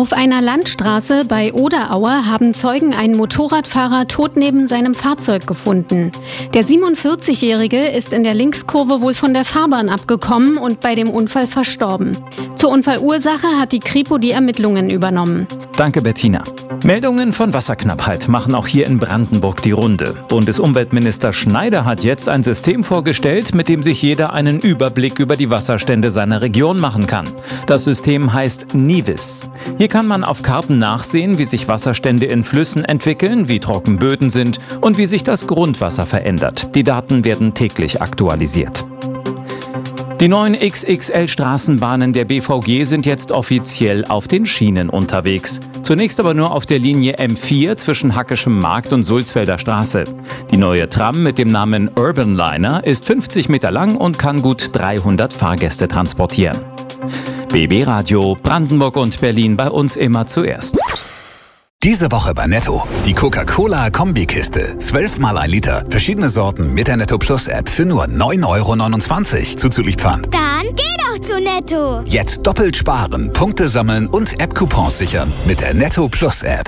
Auf einer Landstraße bei Oderaue haben Zeugen einen Motorradfahrer tot neben seinem Fahrzeug gefunden. Der 47-Jährige ist in der Linkskurve wohl von der Fahrbahn abgekommen und bei dem Unfall verstorben. Zur Unfallursache hat die Kripo die Ermittlungen übernommen. Danke, Bettina. Meldungen von Wasserknappheit machen auch hier in Brandenburg die Runde. Bundesumweltminister Schneider hat jetzt ein System vorgestellt, mit dem sich jeder einen Überblick über die Wasserstände seiner Region machen kann. Das System heißt Nivis. Hier kann man auf Karten nachsehen, wie sich Wasserstände in Flüssen entwickeln, wie trocken Böden sind und wie sich das Grundwasser verändert. Die Daten werden täglich aktualisiert. Die neuen XXL-Straßenbahnen der BVG sind jetzt offiziell auf den Schienen unterwegs. Zunächst aber nur auf der Linie M4 zwischen Hackeschem Markt und Sulzfelder Straße. Die neue Tram mit dem Namen Urban Liner ist 50 Meter lang und kann gut 300 Fahrgäste transportieren. BB Radio, Brandenburg und Berlin, bei uns immer zuerst. Diese Woche bei Netto. Die Coca-Cola-Kombikiste. 12 mal 1 Liter. Verschiedene Sorten mit der Netto Plus App für nur 9,29 € zuzüglich Pfand. Dann geh doch zu Netto. Jetzt doppelt sparen, Punkte sammeln und App-Coupons sichern mit der Netto Plus App.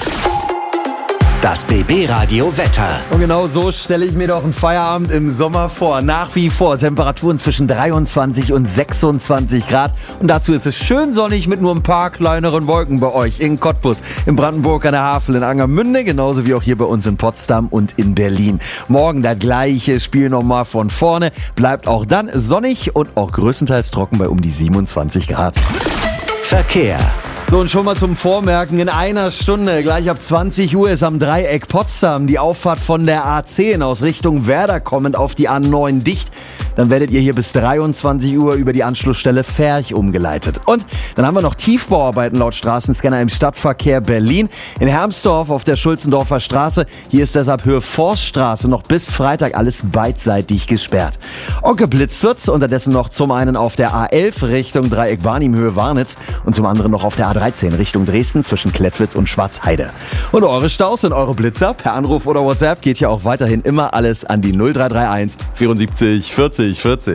Das BB Radio Wetter. Und genau so stelle ich mir doch einen Feierabend im Sommer vor. Nach wie vor Temperaturen zwischen 23 und 26 Grad. Und dazu ist es schön sonnig mit nur ein paar kleineren Wolken bei euch in Cottbus, in Brandenburg an der Havel, in Angermünde, genauso wie auch hier bei uns in Potsdam und in Berlin. Morgen das gleiche Spiel nochmal von vorne. Bleibt auch dann sonnig und auch größtenteils trocken bei um die 27 Grad. Verkehr. So, und schon mal zum Vormerken, in einer Stunde, gleich ab 20 Uhr, ist am Dreieck Potsdam die Auffahrt von der A10 aus Richtung Werder kommend auf die A9 dicht. Dann werdet ihr hier bis 23 Uhr über die Anschlussstelle Ferch umgeleitet. Und dann haben wir noch Tiefbauarbeiten laut Straßenscanner im Stadtverkehr Berlin. In Hermsdorf auf der Schulzendorfer Straße. Hier ist deshalb Höhe Forststraße noch bis Freitag alles beidseitig gesperrt. Und geblitzt wird's unterdessen noch zum einen auf der A11 Richtung Dreieck Barnim Höhe Warnitz und zum anderen noch auf der A13 Richtung Dresden zwischen Klettwitz und Schwarzheide. Und eure Staus und eure Blitzer per Anruf oder WhatsApp geht hier auch weiterhin immer alles an die 0331 74 40 40.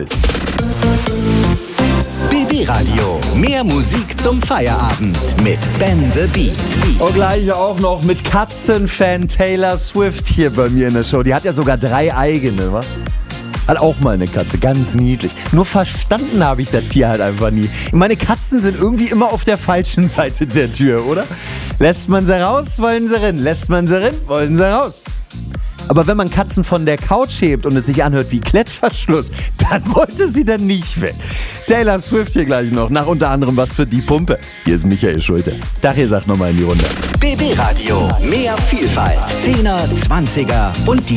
BB Radio. Mehr Musik zum Feierabend mit Ben the Beat. Und gleich auch noch mit Katzenfan Taylor Swift hier bei mir in der Show. Die hat ja sogar 3 eigene, wa? Hat auch mal eine Katze, ganz niedlich. Nur verstanden habe ich das Tier halt einfach nie. Meine Katzen sind irgendwie immer auf der falschen Seite der Tür, oder? Lässt man sie raus, wollen sie rein. Lässt man sie rein, wollen sie raus. Aber wenn man Katzen von der Couch hebt und es sich anhört wie Klettverschluss, dann wollte sie dann nicht weg. Taylor Swift hier gleich noch, nach unter anderem was für die Pumpe. Hier ist Michael Schulte. Dach, ihr sagt nochmal in die Runde. BB Radio. Mehr Vielfalt. 10er, 20er und die